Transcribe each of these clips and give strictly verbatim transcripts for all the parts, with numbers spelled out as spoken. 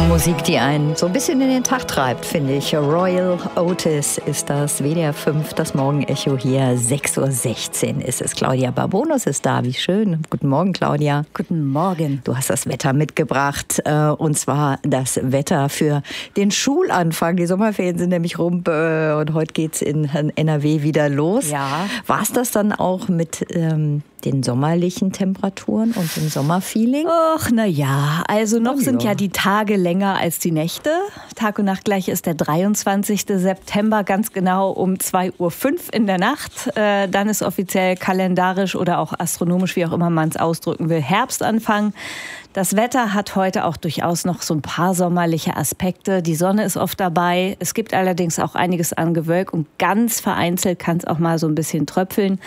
Musik, die einen so ein bisschen in den Tag treibt, finde ich. Royal Otis ist das, W D R fünf, das Morgenecho hier. sechs Uhr sechzehn ist es. Claudia Barbonus ist da, wie schön. Guten Morgen, Claudia. Guten Morgen. Du hast das Wetter mitgebracht, und zwar das Wetter für den Schulanfang. Die Sommerferien sind nämlich rum und heute geht's in N R W wieder los. Ja. War es das dann auch mit ähm, den sommerlichen Temperaturen und dem Sommerfeeling? Och, na ja, also noch Oh, sind ja. ja die Tage länger als die Nächte. Tag und Nacht gleich ist der dreiundzwanzigster September, ganz genau um zwei Uhr fünf in der Nacht. Äh, dann ist offiziell kalendarisch oder auch astronomisch, wie auch immer man es ausdrücken will, Herbstanfang. Das Wetter hat heute auch durchaus noch so ein paar sommerliche Aspekte. Die Sonne ist oft dabei. Es gibt allerdings auch einiges an Gewölk und ganz vereinzelt kann es auch mal so ein bisschen tröpfeln.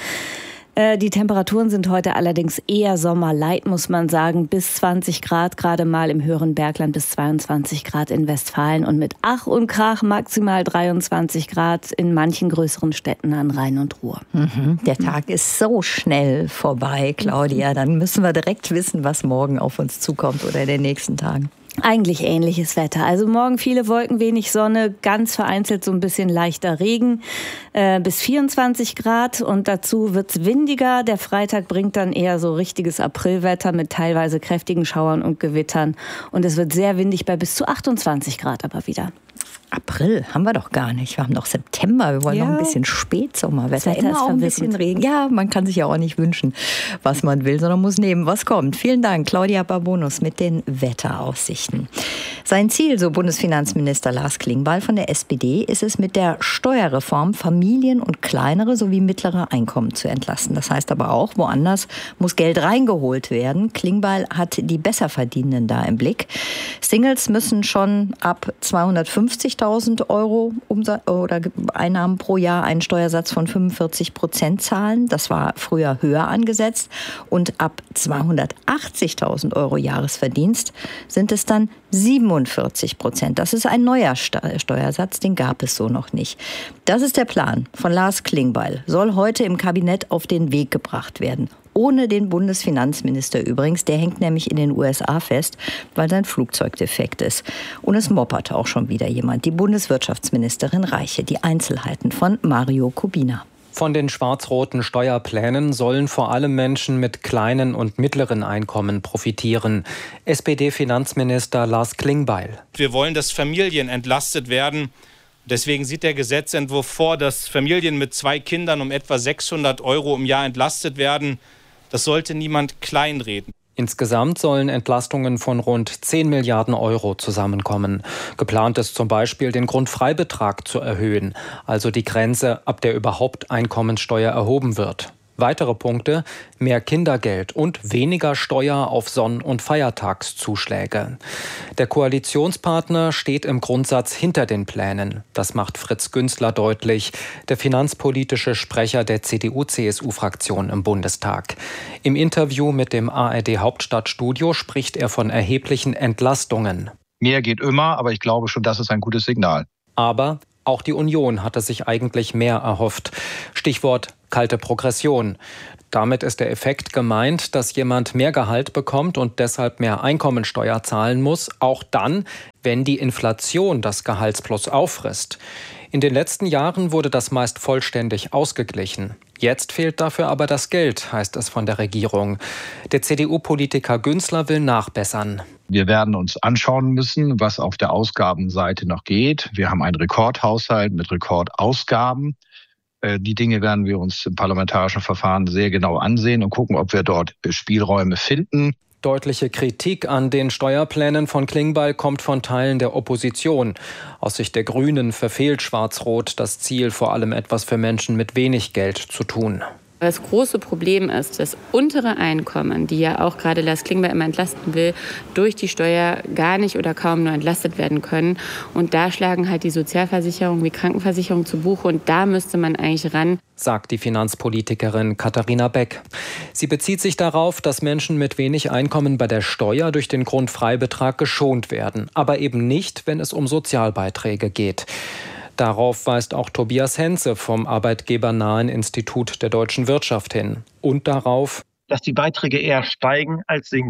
Die Temperaturen sind heute allerdings eher sommerlight, muss man sagen. Bis zwanzig Grad, gerade mal im höheren Bergland, bis zweiundzwanzig Grad in Westfalen. Und mit Ach und Krach maximal dreiundzwanzig Grad in manchen größeren Städten an Rhein und Ruhr. Mhm. Der Tag ist so schnell vorbei, Claudia. Dann müssen wir direkt wissen, was morgen auf uns zukommt oder in den nächsten Tagen. Eigentlich ähnliches Wetter. Also morgen viele Wolken, wenig Sonne, ganz vereinzelt so ein bisschen leichter Regen, äh, bis vierundzwanzig Grad und dazu wird's windiger. Der Freitag bringt dann eher so richtiges Aprilwetter mit teilweise kräftigen Schauern und Gewittern und es wird sehr windig bei bis zu achtundzwanzig Grad aber wieder. April haben wir doch gar nicht. Wir haben doch September. Wir wollen Ja. noch ein bisschen Spätsommerwetter. Das Wetter ist Immer auch ein verwirrend. bisschen Regen. Ja, man kann sich ja auch nicht wünschen, was man will, sondern muss nehmen, was kommt. Vielen Dank, Claudia Barbonus mit den Wetteraussichten. Sein Ziel, so Bundesfinanzminister Lars Klingbeil von der S P D, ist es, mit der Steuerreform Familien und kleinere sowie mittlere Einkommen zu entlasten. Das heißt aber auch, woanders muss Geld reingeholt werden. Klingbeil hat die Besserverdienenden da im Blick. Singles müssen schon ab zweihundertfünfzigtausend Euro Umsatz oder Einnahmen pro Jahr einen Steuersatz von fünfundvierzig Prozent zahlen. Das war früher höher angesetzt. Und ab zweihundertachtzigtausend Euro Jahresverdienst sind es dann siebenundvierzig Prozent. Das ist ein neuer Steuersatz, den gab es so noch nicht. Das ist der Plan von Lars Klingbeil. Soll heute im Kabinett auf den Weg gebracht werden. Ohne den Bundesfinanzminister übrigens. Der hängt nämlich in den U S A fest, weil sein Flugzeug defekt ist. Und es moppert auch schon wieder jemand. Die Bundeswirtschaftsministerin Reiche. Die Einzelheiten von Mario Kubina. Von den schwarz-roten Steuerplänen sollen vor allem Menschen mit kleinen und mittleren Einkommen profitieren. S P D-Finanzminister Lars Klingbeil. Wir wollen, dass Familien entlastet werden. Deswegen sieht der Gesetzentwurf vor, dass Familien mit zwei Kindern um etwa sechshundert Euro im Jahr entlastet werden. Das sollte niemand kleinreden. Insgesamt sollen Entlastungen von rund zehn Milliarden Euro zusammenkommen. Geplant ist zum Beispiel, den Grundfreibetrag zu erhöhen, also die Grenze, ab der überhaupt Einkommensteuer erhoben wird. Weitere Punkte: mehr Kindergeld und weniger Steuer auf Sonn- und Feiertagszuschläge. Der Koalitionspartner steht im Grundsatz hinter den Plänen. Das macht Fritz Günzler deutlich, der finanzpolitische Sprecher der C D U-C S U-Fraktion im Bundestag. Im Interview mit dem A R D-Hauptstadtstudio spricht er von erheblichen Entlastungen. Mehr geht immer, aber ich glaube schon, das ist ein gutes Signal. Aber auch die Union hatte sich eigentlich mehr erhofft. Stichwort kalte Progression. Damit ist der Effekt gemeint, dass jemand mehr Gehalt bekommt und deshalb mehr Einkommensteuer zahlen muss, auch dann, wenn die Inflation das Gehaltsplus auffrisst. In den letzten Jahren wurde das meist vollständig ausgeglichen. Jetzt fehlt dafür aber das Geld, heißt es von der Regierung. Der C D U-Politiker Günzler will nachbessern. Wir werden uns anschauen müssen, was auf der Ausgabenseite noch geht. Wir haben einen Rekordhaushalt mit Rekordausgaben. Die Dinge werden wir uns im parlamentarischen Verfahren sehr genau ansehen und gucken, ob wir dort Spielräume finden. Deutliche Kritik an den Steuerplänen von Klingbeil kommt von Teilen der Opposition. Aus Sicht der Grünen verfehlt Schwarz-Rot das Ziel, vor allem etwas für Menschen mit wenig Geld zu tun. Das große Problem ist, dass untere Einkommen, die ja auch gerade Lars Klingbeil immer entlasten will, durch die Steuer gar nicht oder kaum nur entlastet werden können. Und da schlagen halt die Sozialversicherungen wie Krankenversicherung zu Buche und da müsste man eigentlich ran, sagt die Finanzpolitikerin Katharina Beck. Sie bezieht sich darauf, dass Menschen mit wenig Einkommen bei der Steuer durch den Grundfreibetrag geschont werden, aber eben nicht, wenn es um Sozialbeiträge geht. Darauf weist auch Tobias Henze vom arbeitgebernahen Institut der deutschen Wirtschaft hin. Und darauf, dass die Beiträge eher steigen als sinken.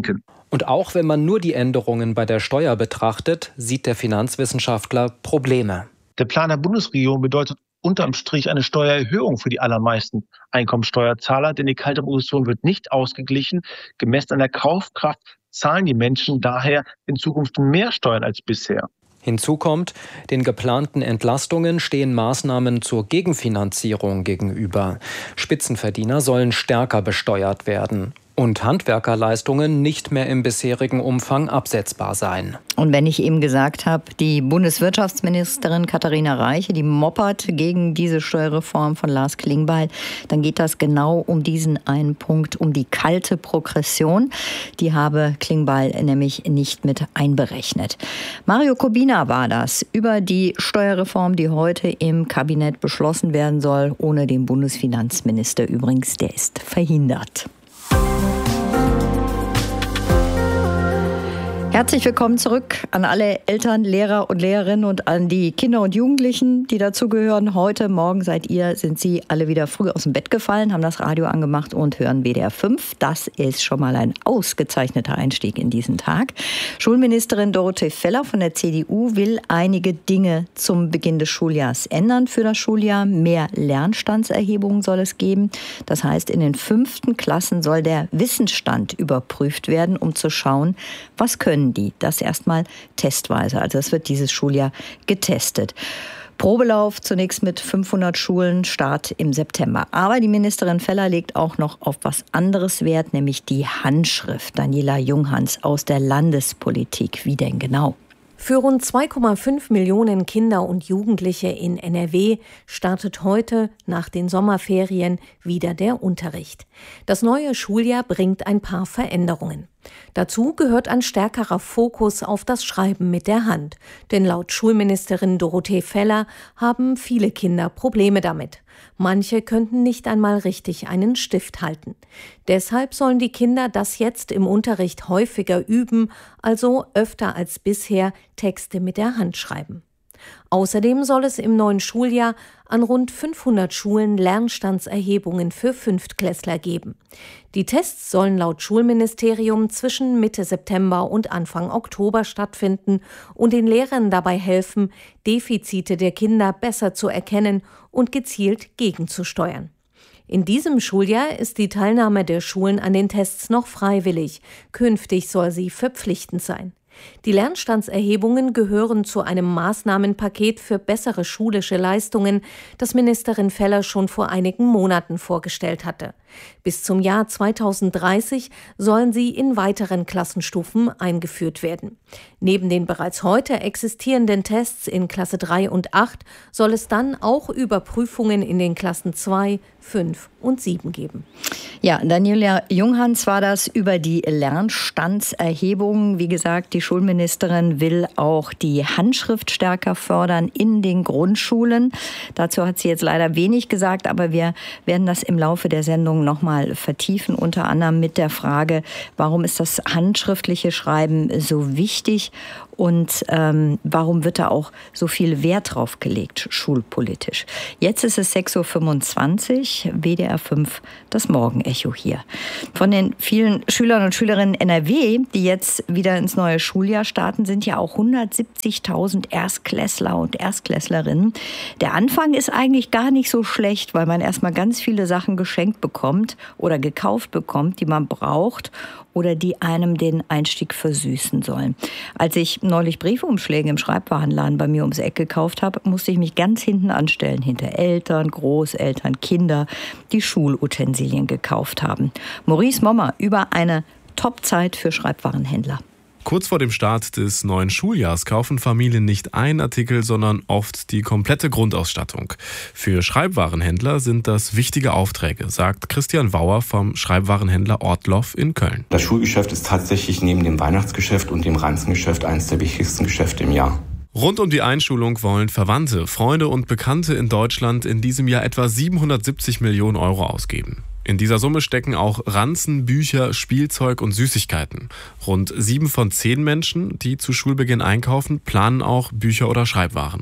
Und auch wenn man nur die Änderungen bei der Steuer betrachtet, sieht der Finanzwissenschaftler Probleme. Der Plan der Bundesregierung bedeutet unterm Strich eine Steuererhöhung für die allermeisten Einkommensteuerzahler, denn die kalte Progression wird nicht ausgeglichen. Gemessen an der Kaufkraft zahlen die Menschen daher in Zukunft mehr Steuern als bisher. Hinzu kommt, den geplanten Entlastungen stehen Maßnahmen zur Gegenfinanzierung gegenüber. Spitzenverdiener sollen stärker besteuert werden. Und Handwerkerleistungen nicht mehr im bisherigen Umfang absetzbar sein. Und wenn ich eben gesagt habe, die Bundeswirtschaftsministerin Katharina Reiche, die moppert gegen diese Steuerreform von Lars Klingbeil, dann geht das genau um diesen einen Punkt, um die kalte Progression. Die habe Klingbeil nämlich nicht mit einberechnet. Mario Kobina war das über die Steuerreform, die heute im Kabinett beschlossen werden soll, ohne den Bundesfinanzminister übrigens, der ist verhindert. Herzlich willkommen zurück an alle Eltern, Lehrer und Lehrerinnen und an die Kinder und Jugendlichen, die dazugehören. Heute Morgen seid ihr, sind Sie alle wieder früh aus dem Bett gefallen, haben das Radio angemacht und hören W D R fünf. Das ist schon mal ein ausgezeichneter Einstieg in diesen Tag. Schulministerin Dorothee Feller von der C D U will einige Dinge zum Beginn des Schuljahrs ändern für das Schuljahr. Mehr Lernstandserhebungen soll es geben. Das heißt, in den fünften Klassen soll der Wissensstand überprüft werden, um zu schauen, was können die. Das erstmal testweise. Also es wird dieses Schuljahr getestet. Probelauf zunächst mit fünfhundert Schulen, Start im September. Aber die Ministerin Feller legt auch noch auf was anderes Wert, nämlich die Handschrift. Daniela Junghans aus der Landespolitik. Wie denn genau? Für rund zwei Komma fünf Millionen Kinder und Jugendliche in N R W startet heute nach den Sommerferien wieder der Unterricht. Das neue Schuljahr bringt ein paar Veränderungen. Dazu gehört ein stärkerer Fokus auf das Schreiben mit der Hand. Denn laut Schulministerin Dorothee Feller haben viele Kinder Probleme damit. Manche könnten nicht einmal richtig einen Stift halten. Deshalb sollen die Kinder das jetzt im Unterricht häufiger üben, also öfter als bisher Texte mit der Hand schreiben. Außerdem soll es im neuen Schuljahr an rund fünfhundert Schulen Lernstandserhebungen für Fünftklässler geben. Die Tests sollen laut Schulministerium zwischen Mitte September und Anfang Oktober stattfinden und den Lehrern dabei helfen, Defizite der Kinder besser zu erkennen und gezielt gegenzusteuern. In diesem Schuljahr ist die Teilnahme der Schulen an den Tests noch freiwillig. Künftig soll sie verpflichtend sein. Die Lernstandserhebungen gehören zu einem Maßnahmenpaket für bessere schulische Leistungen, das Ministerin Feller schon vor einigen Monaten vorgestellt hatte. Bis zum Jahr zweitausenddreißig sollen sie in weiteren Klassenstufen eingeführt werden. Neben den bereits heute existierenden Tests in Klasse drei und acht soll es dann auch Überprüfungen in den Klassen zwei, fünf und sieben geben. Ja, Daniela Junghans war das über die Lernstandserhebungen. Wie gesagt, die Schulministerin will auch die Handschrift stärker fördern in den Grundschulen. Dazu hat sie jetzt leider wenig gesagt, aber wir werden das im Laufe der Sendung noch mal vertiefen, unter anderem mit der Frage, warum ist das handschriftliche Schreiben so wichtig und ähm, warum wird da auch so viel Wert drauf gelegt, schulpolitisch. Jetzt ist es sechs Uhr fünfundzwanzig, W D R fünf, das Morgenecho hier. Von den vielen Schülern und Schülerinnen N R W, die jetzt wieder ins neue Schuljahr starten, sind ja auch hundertsiebzigtausend Erstklässler und Erstklässlerinnen. Der Anfang ist eigentlich gar nicht so schlecht, weil man erstmal ganz viele Sachen geschenkt bekommt oder gekauft bekommt, die man braucht oder die einem den Einstieg versüßen sollen. Als ich neulich Briefumschläge im Schreibwarenladen bei mir ums Eck gekauft habe, musste ich mich ganz hinten anstellen, hinter Eltern, Großeltern, Kinder, die Schulutensilien gekauft haben. Maurice Mommer über eine Top-Zeit für Schreibwarenhändler. Kurz vor dem Start des neuen Schuljahrs kaufen Familien nicht einen Artikel, sondern oft die komplette Grundausstattung. Für Schreibwarenhändler sind das wichtige Aufträge, sagt Christian Wauer vom Schreibwarenhändler Ortloff in Köln. Das Schulgeschäft ist tatsächlich neben dem Weihnachtsgeschäft und dem Ranzengeschäft eines der wichtigsten Geschäfte im Jahr. Rund um die Einschulung wollen Verwandte, Freunde und Bekannte in Deutschland in diesem Jahr etwa siebenhundertsiebzig Millionen Euro ausgeben. In dieser Summe stecken auch Ranzen, Bücher, Spielzeug und Süßigkeiten. Rund sieben von zehn Menschen, die zu Schulbeginn einkaufen, planen auch Bücher oder Schreibwaren ein.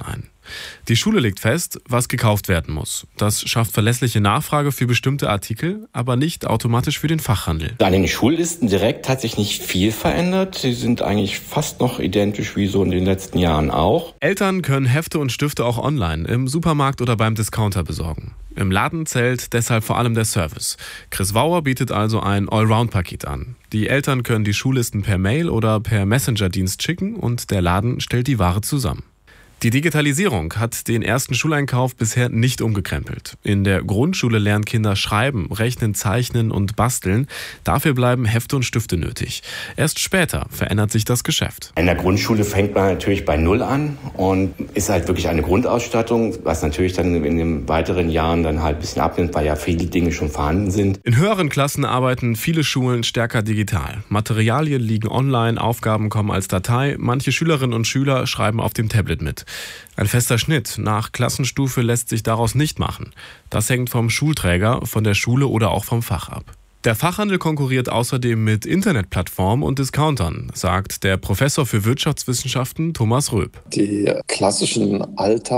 Die Schule legt fest, was gekauft werden muss. Das schafft verlässliche Nachfrage für bestimmte Artikel, aber nicht automatisch für den Fachhandel. An den Schullisten direkt hat sich nicht viel verändert. Sie sind eigentlich fast noch identisch wie so in den letzten Jahren auch. Eltern können Hefte und Stifte auch online im Supermarkt oder beim Discounter besorgen. Im Laden zählt deshalb vor allem der Service. Chris Wauer bietet also ein Allround-Paket an. Die Eltern können die Schullisten per Mail oder per Messenger-Dienst schicken und der Laden stellt die Ware zusammen. Die Digitalisierung hat den ersten Schuleinkauf bisher nicht umgekrempelt. In der Grundschule lernen Kinder schreiben, rechnen, zeichnen und basteln. Dafür bleiben Hefte und Stifte nötig. Erst später verändert sich das Geschäft. In der Grundschule fängt man natürlich bei Null an und ist halt wirklich eine Grundausstattung, was natürlich dann in den weiteren Jahren dann halt ein bisschen abnimmt, weil ja viele Dinge schon vorhanden sind. In höheren Klassen arbeiten viele Schulen stärker digital. Materialien liegen online, Aufgaben kommen als Datei. Manche Schülerinnen und Schüler schreiben auf dem Tablet mit. Ein fester Schnitt nach Klassenstufe lässt sich daraus nicht machen. Das hängt vom Schulträger, von der Schule oder auch vom Fach ab. Der Fachhandel konkurriert außerdem mit Internetplattformen und Discountern, sagt der Professor für Wirtschaftswissenschaften Thomas Röb. Die klassischen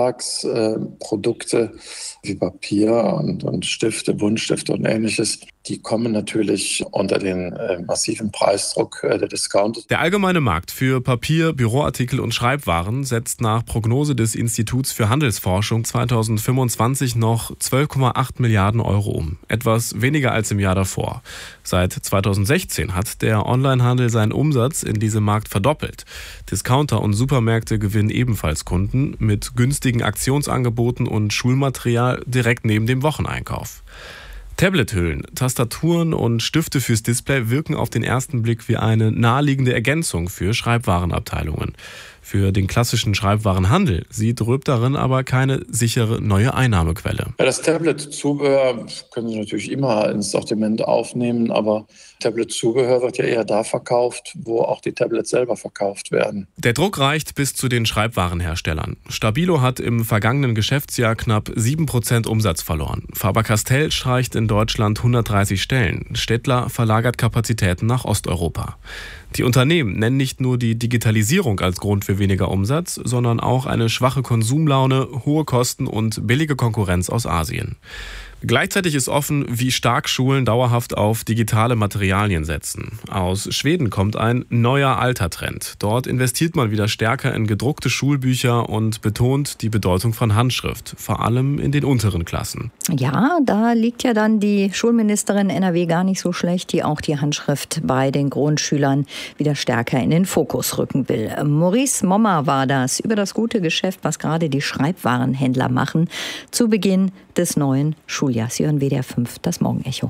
Alltagsprodukte wie Papier und, und Stifte, Buntstifte und Ähnliches, die kommen natürlich unter den äh, massiven Preisdruck äh, der Discounter. Der allgemeine Markt für Papier, Büroartikel und Schreibwaren setzt nach Prognose des Instituts für Handelsforschung zweitausendfünfundzwanzig noch zwölf Komma acht Milliarden Euro um. Etwas weniger als im Jahr davor. Seit zweitausendsechzehn hat der Onlinehandel seinen Umsatz in diesem Markt verdoppelt. Discounter und Supermärkte gewinnen ebenfalls Kunden mit günstigen Aktionsangeboten und Schulmaterial direkt neben dem Wocheneinkauf. Tablethüllen, Tastaturen und Stifte fürs Display wirken auf den ersten Blick wie eine naheliegende Ergänzung für Schreibwarenabteilungen. Für den klassischen Schreibwarenhandel sieht Röb darin aber keine sichere neue Einnahmequelle. Ja, das Tablet-Zubehör können Sie natürlich immer ins Sortiment aufnehmen, aber Tablet-Zubehör wird ja eher da verkauft, wo auch die Tablets selber verkauft werden. Der Druck reicht bis zu den Schreibwarenherstellern. Stabilo hat im vergangenen Geschäftsjahr knapp sieben Prozent Umsatz verloren. Faber-Castell streicht in Deutschland hundertdreißig Stellen. Stettler verlagert Kapazitäten nach Osteuropa. Die Unternehmen nennen nicht nur die Digitalisierung als Grund für weniger Umsatz, sondern auch eine schwache Konsumlaune, hohe Kosten und billige Konkurrenz aus Asien. Gleichzeitig ist offen, wie stark Schulen dauerhaft auf digitale Materialien setzen. Aus Schweden kommt ein neuer alter Trend. Dort investiert man wieder stärker in gedruckte Schulbücher und betont die Bedeutung von Handschrift, vor allem in den unteren Klassen. Ja, da liegt ja dann die Schulministerin N R W gar nicht so schlecht, die auch die Handschrift bei den Grundschülern wieder stärker in den Fokus rücken will. Maurice Mommer war das über das gute Geschäft, was gerade die Schreibwarenhändler machen, zu Beginn des neuen Schuljahres. Sie hören W D R fünf, das Morgenecho.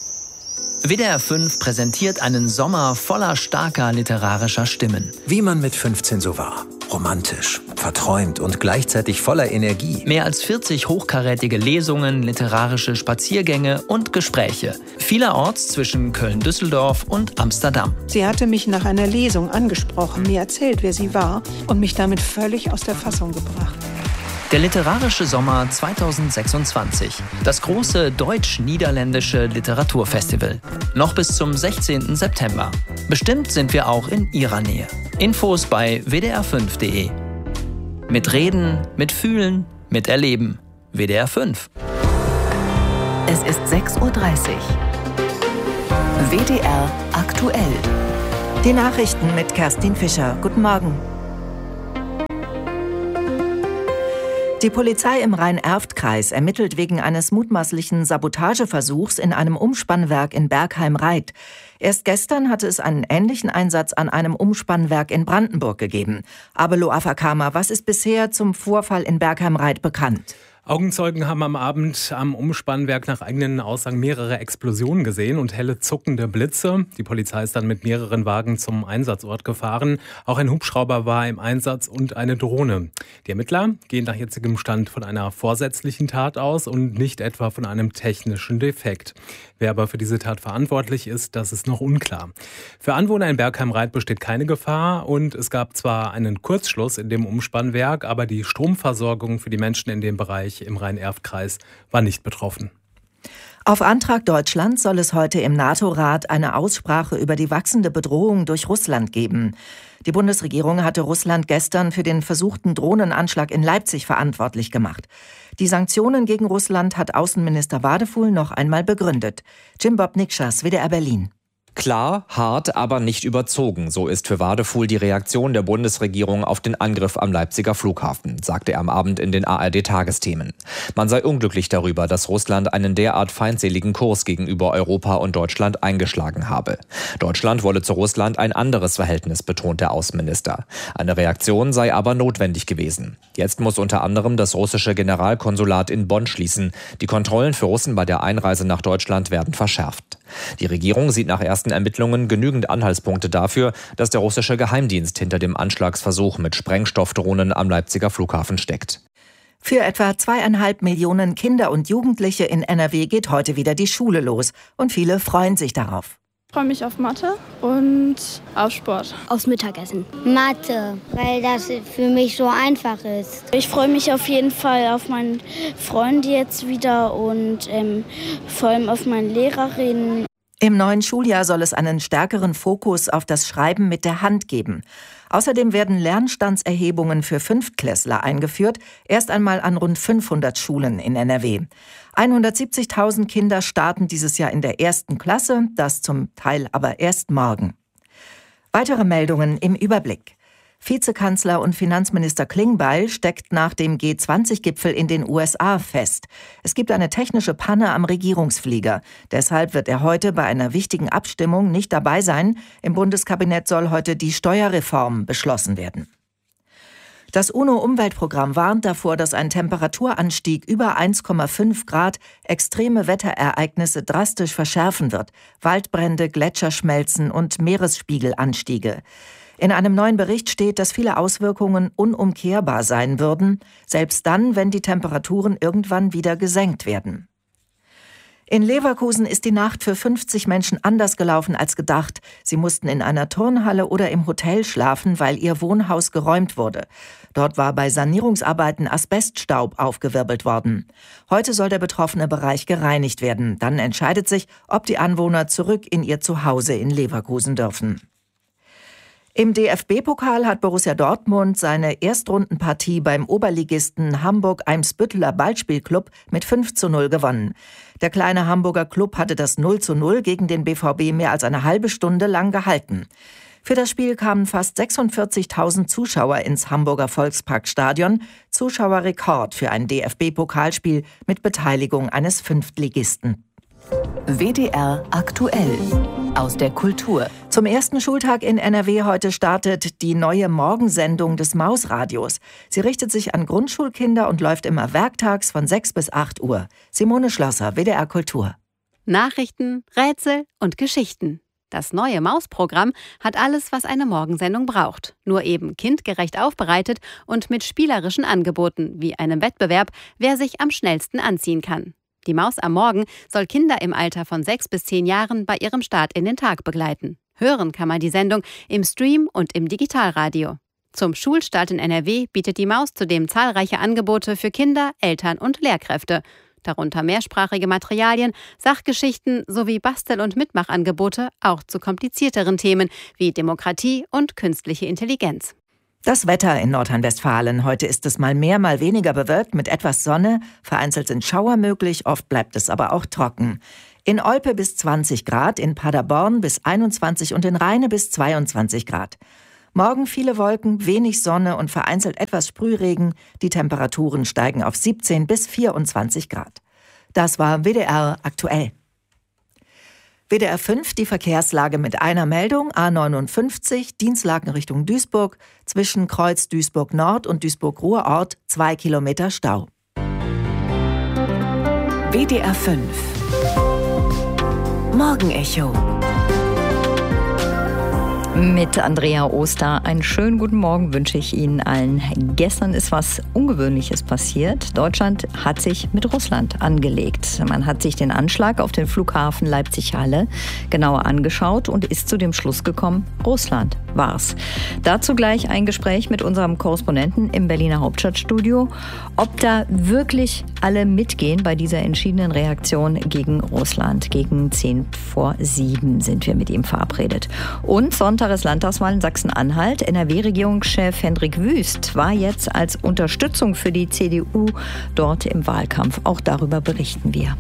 W D R fünf präsentiert einen Sommer voller starker literarischer Stimmen. Wie man mit fünfzehn so war. Romantisch, verträumt und gleichzeitig voller Energie. Mehr als vierzig hochkarätige Lesungen, literarische Spaziergänge und Gespräche. Vielerorts zwischen Köln-Düsseldorf und Amsterdam. Sie hatte mich nach einer Lesung angesprochen, mir erzählt, wer sie war und mich damit völlig aus der Fassung gebracht. Der literarische Sommer zweitausendsechsundzwanzig. Das große deutsch-niederländische Literaturfestival. Noch bis zum sechzehnten September. Bestimmt sind wir auch in Ihrer Nähe. Infos bei w d r fünf punkt d e. Mit Reden, mit Fühlen, mit Erleben. W D R fünf. Es ist sechs Uhr dreißig. W D R aktuell. Die Nachrichten mit Kerstin Fischer. Guten Morgen. Die Polizei im Rhein-Erft-Kreis ermittelt wegen eines mutmaßlichen Sabotageversuchs in einem Umspannwerk in Bergheim-Reit. Erst gestern hatte es einen ähnlichen Einsatz an einem Umspannwerk in Brandenburg gegeben. Abelo Afakama, was ist bisher zum Vorfall in Bergheim-Reit bekannt? Augenzeugen haben am Abend am Umspannwerk nach eigenen Aussagen mehrere Explosionen gesehen und helle zuckende Blitze. Die Polizei ist dann mit mehreren Wagen zum Einsatzort gefahren. Auch ein Hubschrauber war im Einsatz und eine Drohne. Die Ermittler gehen nach jetzigem Stand von einer vorsätzlichen Tat aus und nicht etwa von einem technischen Defekt. Wer aber für diese Tat verantwortlich ist, das ist noch unklar. Für Anwohner in Bergheim-Reit besteht keine Gefahr und es gab zwar einen Kurzschluss in dem Umspannwerk, aber die Stromversorgung für die Menschen in dem Bereich im Rhein-Erft-Kreis war nicht betroffen. Auf Antrag Deutschlands soll es heute im NATO-Rat eine Aussprache über die wachsende Bedrohung durch Russland geben. Die Bundesregierung hatte Russland gestern für den versuchten Drohnenanschlag in Leipzig verantwortlich gemacht. Die Sanktionen gegen Russland hat Außenminister Wadefuhl noch einmal begründet. Jim Bob Nikschas, W D R Berlin. Klar, hart, aber nicht überzogen. So ist für Wadefuhl die Reaktion der Bundesregierung auf den Angriff am Leipziger Flughafen, sagte er am Abend in den A R D-Tagesthemen. Man sei unglücklich darüber, dass Russland einen derart feindseligen Kurs gegenüber Europa und Deutschland eingeschlagen habe. Deutschland wolle zu Russland ein anderes Verhältnis, betont der Außenminister. Eine Reaktion sei aber notwendig gewesen. Jetzt muss unter anderem das russische Generalkonsulat in Bonn schließen. Die Kontrollen für Russen bei der Einreise nach Deutschland werden verschärft. Die Regierung sieht nach ersten Ermittlungen genügend Anhaltspunkte dafür, dass der russische Geheimdienst hinter dem Anschlagsversuch mit Sprengstoffdrohnen am Leipziger Flughafen steckt. Für etwa zweieinhalb Millionen Kinder und Jugendliche in N R W geht heute wieder die Schule los und viele freuen sich darauf. Ich freue mich auf Mathe und auf Sport. Aufs Mittagessen. Mathe, weil das für mich so einfach ist. Ich freue mich auf jeden Fall auf meinen Freund jetzt wieder und ähm, vor allem auf meine Lehrerin. Im neuen Schuljahr soll es einen stärkeren Fokus auf das Schreiben mit der Hand geben. Außerdem werden Lernstandserhebungen für Fünftklässler eingeführt, erst einmal an rund fünfhundert Schulen in N R W. hundertsiebzigtausend Kinder starten dieses Jahr in der ersten Klasse, das zum Teil aber erst morgen. Weitere Meldungen im Überblick. Vizekanzler und Finanzminister Klingbeil steckt nach dem G zwanzig Gipfel in den U S A fest. Es gibt eine technische Panne am Regierungsflieger. Deshalb wird er heute bei einer wichtigen Abstimmung nicht dabei sein. Im Bundeskabinett soll heute die Steuerreform beschlossen werden. Das UNO-Umweltprogramm warnt davor, dass ein Temperaturanstieg über eins Komma fünf Grad extreme Wetterereignisse drastisch verschärfen wird. Waldbrände, Gletscherschmelzen und Meeresspiegelanstiege. In einem neuen Bericht steht, dass viele Auswirkungen unumkehrbar sein würden, selbst dann, wenn die Temperaturen irgendwann wieder gesenkt werden. In Leverkusen ist die Nacht für fünfzig Menschen anders gelaufen als gedacht. Sie mussten in einer Turnhalle oder im Hotel schlafen, weil ihr Wohnhaus geräumt wurde. Dort war bei Sanierungsarbeiten Asbeststaub aufgewirbelt worden. Heute soll der betroffene Bereich gereinigt werden. Dann entscheidet sich, ob die Anwohner zurück in ihr Zuhause in Leverkusen dürfen. Im D F B-Pokal hat Borussia Dortmund seine Erstrundenpartie beim Oberligisten Hamburg-Eimsbütteler Ballspielclub mit fünf zu null gewonnen. Der kleine Hamburger Club hatte das null zu null gegen den B V B mehr als eine halbe Stunde lang gehalten. Für das Spiel kamen fast sechsundvierzigtausend Zuschauer ins Hamburger Volksparkstadion, Zuschauerrekord für ein D F B-Pokalspiel mit Beteiligung eines Fünftligisten. W D R aktuell aus der Kultur. Zum ersten Schultag in N R W heute startet die neue Morgensendung des Mausradios. Sie richtet sich an Grundschulkinder und läuft immer werktags von sechs bis acht Uhr. Simone Schlosser, W D R Kultur. Nachrichten, Rätsel und Geschichten. Das neue Mausprogramm hat alles, was eine Morgensendung braucht. Nur eben kindgerecht aufbereitet und mit spielerischen Angeboten, wie einem Wettbewerb, wer sich am schnellsten anziehen kann. Die Maus am Morgen soll Kinder im Alter von sechs bis zehn Jahren bei ihrem Start in den Tag begleiten. Hören kann man die Sendung im Stream und im Digitalradio. Zum Schulstart in N R W bietet die Maus zudem zahlreiche Angebote für Kinder, Eltern und Lehrkräfte. Darunter mehrsprachige Materialien, Sachgeschichten sowie Bastel- und Mitmachangebote, auch zu komplizierteren Themen wie Demokratie und künstliche Intelligenz. Das Wetter in Nordrhein-Westfalen. Heute ist es mal mehr, mal weniger bewölkt mit etwas Sonne. Vereinzelt sind Schauer möglich, oft bleibt es aber auch trocken. In Olpe bis zwanzig Grad, in Paderborn bis einundzwanzig und in Rheine bis zweiundzwanzig Grad. Morgen viele Wolken, wenig Sonne und vereinzelt etwas Sprühregen. Die Temperaturen steigen auf siebzehn bis vierundzwanzig Grad. Das war W D R aktuell. W D R fünf, die Verkehrslage mit einer Meldung, A neunundfünfzig, Dienstlaken Richtung Duisburg, zwischen Kreuz Duisburg Nord und Duisburg-Ruhrort, zwei Kilometer Stau. W D R fünf Morgenecho. Mit Andrea Oster einen schönen guten Morgen wünsche ich Ihnen allen. Gestern ist was Ungewöhnliches passiert. Deutschland hat sich mit Russland angelegt. Man hat sich den Anschlag auf den Flughafen Leipzig-Halle genauer angeschaut und ist zu dem Schluss gekommen, Russland war's. Dazu gleich ein Gespräch mit unserem Korrespondenten im Berliner Hauptstadtstudio. Ob da wirklich alle mitgehen bei dieser entschiedenen Reaktion gegen Russland. Gegen zehn vor sieben sind wir mit ihm verabredet. Und Sonntag ist Landtagswahl in Sachsen-Anhalt. N R W-Regierungschef Hendrik Wüst war jetzt als Unterstützung für die C D U dort im Wahlkampf. Auch darüber berichten wir.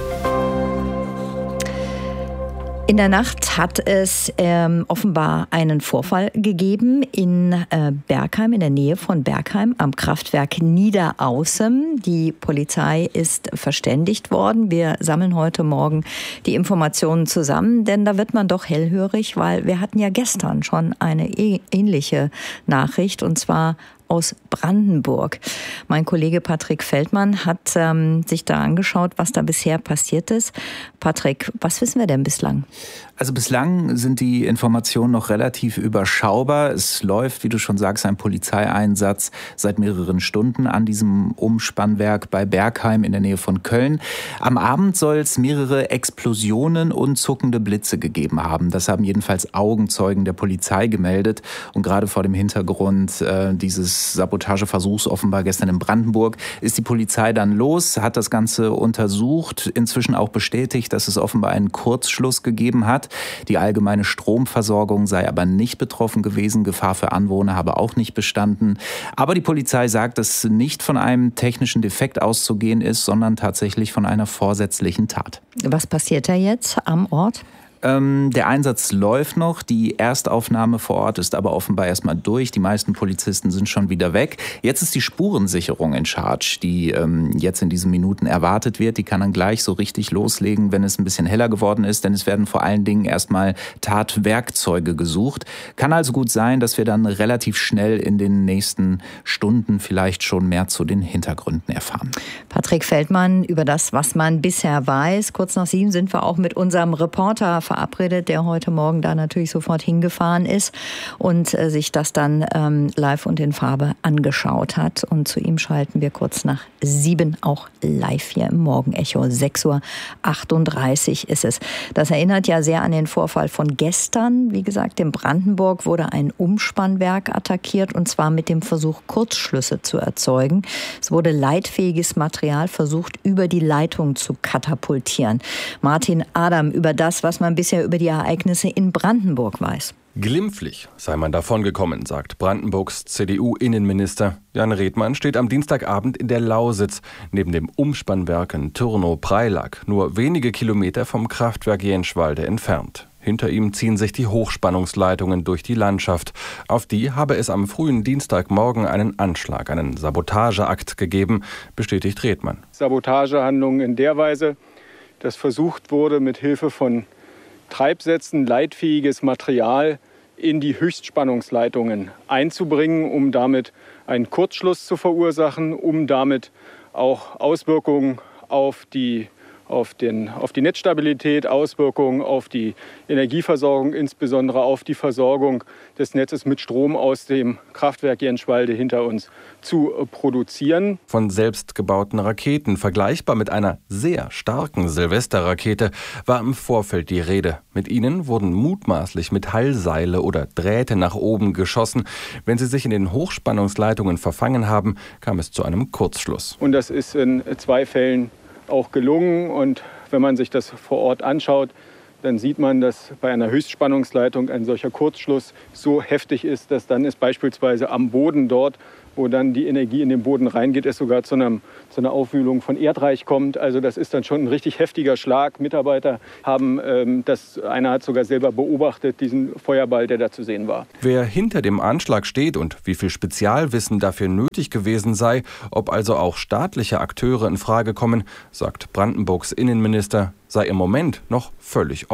In der Nacht hat es ähm, offenbar einen Vorfall gegeben in äh, Bergheim, in der Nähe von Bergheim am Kraftwerk Niederaußem. Die Polizei ist verständigt worden. Wir sammeln heute Morgen die Informationen zusammen, denn da wird man doch hellhörig, weil wir hatten ja gestern schon eine ähnliche Nachricht, und zwar aus Brandenburg. Mein Kollege Patrick Feldmann hat ähm, sich da angeschaut, was da bisher passiert ist. Patrick, was wissen wir denn bislang? Also bislang sind die Informationen noch relativ überschaubar. Es läuft, wie du schon sagst, ein Polizeieinsatz seit mehreren Stunden an diesem Umspannwerk bei Bergheim in der Nähe von Köln. Am Abend soll es mehrere Explosionen und zuckende Blitze gegeben haben. Das haben jedenfalls Augenzeugen der Polizei gemeldet. Und gerade vor dem Hintergrund äh, dieses Sabotageversuchs offenbar gestern in Brandenburg ist die Polizei dann los, hat das Ganze untersucht, inzwischen auch bestätigt, dass es offenbar einen Kurzschluss gegeben hat. Die allgemeine Stromversorgung sei aber nicht betroffen gewesen. Gefahr für Anwohner habe auch nicht bestanden. Aber die Polizei sagt, dass nicht von einem technischen Defekt auszugehen ist, sondern tatsächlich von einer vorsätzlichen Tat. Was passiert da jetzt am Ort? Ähm, der Einsatz läuft noch. Die Erstaufnahme vor Ort ist aber offenbar erstmal durch. Die meisten Polizisten sind schon wieder weg. Jetzt ist die Spurensicherung in Charge, die ähm, jetzt in diesen Minuten erwartet wird. Die kann dann gleich so richtig loslegen, wenn es ein bisschen heller geworden ist. Denn es werden vor allen Dingen erstmal Tatwerkzeuge gesucht. Kann also gut sein, dass wir dann relativ schnell in den nächsten Stunden vielleicht schon mehr zu den Hintergründen erfahren. Patrick Feldmann über das, was man bisher weiß. Kurz nach sieben sind wir auch mit unserem Reporter verabredet, der heute Morgen da natürlich sofort hingefahren ist und äh, sich das dann ähm, live und in Farbe angeschaut hat. Und zu ihm schalten wir kurz nach sieben auch live hier im Morgenecho. sechs Uhr achtunddreißig ist es. Das erinnert ja sehr an den Vorfall von gestern. Wie gesagt, in Brandenburg wurde ein Umspannwerk attackiert, und zwar mit dem Versuch, Kurzschlüsse zu erzeugen. Es wurde leitfähiges Material versucht, über die Leitung zu katapultieren. Martin Adam über das, was man bisher über die Ereignisse in Brandenburg weiß. Glimpflich sei man davongekommen, sagt Brandenburgs C D U-Innenminister. Jan Redmann steht am Dienstagabend in der Lausitz, neben dem Umspannwerk in Türnow-Preilack, nur wenige Kilometer vom Kraftwerk Jenschwalde entfernt. Hinter ihm ziehen sich die Hochspannungsleitungen durch die Landschaft. Auf die habe es am frühen Dienstagmorgen einen Anschlag, einen Sabotageakt gegeben, bestätigt Redmann. Sabotagehandlungen in der Weise, dass versucht wurde, mit Hilfe von Treibsätzen leitfähiges Material in die Höchstspannungsleitungen einzubringen, um damit einen Kurzschluss zu verursachen, um damit auch Auswirkungen auf die, auf den, auf die Netzstabilität, Auswirkungen auf die Energieversorgung, insbesondere auf die Versorgung des Netzes mit Strom aus dem Kraftwerk Jenschwalde hinter uns zu produzieren. Von selbstgebauten Raketen, vergleichbar mit einer sehr starken Silvesterrakete, war im Vorfeld die Rede. Mit ihnen wurden mutmaßlich Metallseile oder Drähte nach oben geschossen. Wenn sie sich in den Hochspannungsleitungen verfangen haben, kam es zu einem Kurzschluss. Und das ist in zwei Fällen auch gelungen. Und wenn man sich das vor Ort anschaut, dann sieht man, dass bei einer Höchstspannungsleitung ein solcher Kurzschluss so heftig ist, dass dann es beispielsweise am Boden dort, wo dann die Energie in den Boden reingeht, es sogar zu, einem, zu einer Aufwühlung von Erdreich kommt. Also das ist dann schon ein richtig heftiger Schlag. Mitarbeiter haben ähm, das, einer hat sogar selber beobachtet, diesen Feuerball, der da zu sehen war. Wer hinter dem Anschlag steht und wie viel Spezialwissen dafür nötig gewesen sei, ob also auch staatliche Akteure in Frage kommen, sagt Brandenburgs Innenminister, sei im Moment noch völlig offen.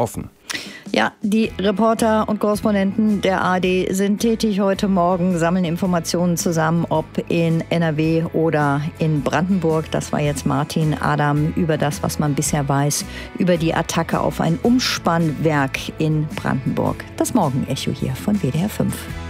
Ja, die Reporter und Korrespondenten der A R D sind tätig heute Morgen, sammeln Informationen zusammen, ob in N R W oder in Brandenburg. Das war jetzt Martin Adam über das, was man bisher weiß, über die Attacke auf ein Umspannwerk in Brandenburg. Das Morgenecho hier von W D R fünf.